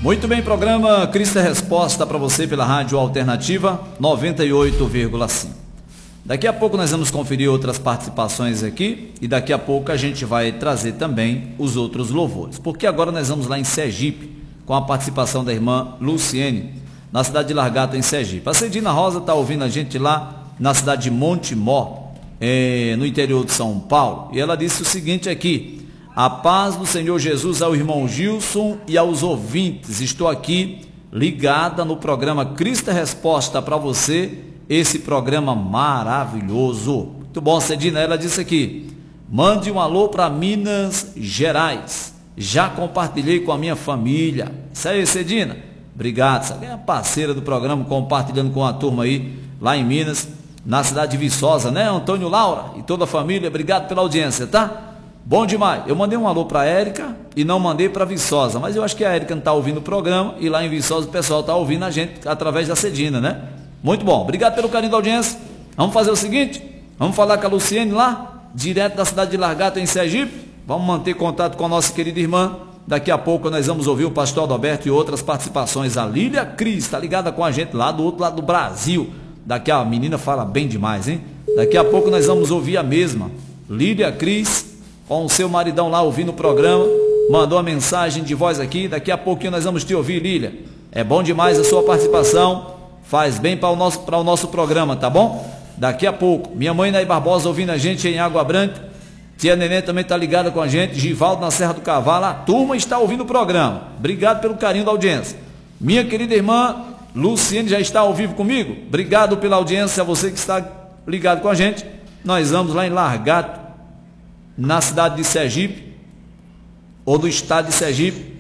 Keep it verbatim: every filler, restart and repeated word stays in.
Muito bem, programa Cristo é Resposta para você pela Rádio Alternativa noventa e oito vírgula cinco. Daqui a pouco nós vamos conferir outras participações aqui e daqui a pouco a gente vai trazer também os outros louvores, porque agora nós vamos lá em Sergipe com a participação da irmã Luciene, na cidade de Largata, em Sergipe. A Cedina Rosa está ouvindo a gente lá na cidade de Montemor, eh, no interior de São Paulo, e ela disse o seguinte aqui: a paz do Senhor Jesus ao irmão Gilson e aos ouvintes. Estou aqui ligada no programa Cristo é Resposta para você, esse programa maravilhoso. Muito bom, Cedina. Ela disse aqui: mande um alô para Minas Gerais. Já compartilhei com a minha família. Isso aí, Cedina. Obrigado. Você é parceira do programa, compartilhando com a turma aí, lá em Minas, na cidade de Viçosa, né? Antônio Laura e toda a família. Obrigado pela audiência, tá? Bom demais. Eu mandei um alô para a Érica e não mandei para Viçosa, mas eu acho que a Érica não está ouvindo o programa e lá em Viçosa o pessoal está ouvindo a gente através da Cedina, né? Muito bom. Obrigado pelo carinho da audiência. Vamos fazer o seguinte, vamos falar com a Luciene lá, direto da cidade de Largata, em Sergipe. Vamos manter contato com a nossa querida irmã. Daqui a pouco nós vamos ouvir o pastor Adalberto e outras participações. A Lília Cris está ligada com a gente lá do outro lado do Brasil. Daqui a menina fala bem demais, hein? Daqui a pouco nós vamos ouvir a mesma. Lília Cris, com o seu maridão lá ouvindo o programa, mandou uma mensagem de voz aqui. Daqui a pouquinho nós vamos te ouvir, Lília. É bom demais a sua participação, faz bem para o nosso, para o nosso programa, tá bom? Daqui a pouco, minha mãe Naí Barbosa ouvindo a gente em Água Branca, tia Nenê também está ligada com a gente, Givaldo na Serra do Cavalo, a turma está ouvindo o programa. Obrigado pelo carinho da audiência. Minha querida irmã Luciene já está ao vivo comigo. Obrigado pela audiência, a você que está ligado com a gente. Nós vamos lá em Largata, na cidade de Sergipe, ou do estado de Sergipe,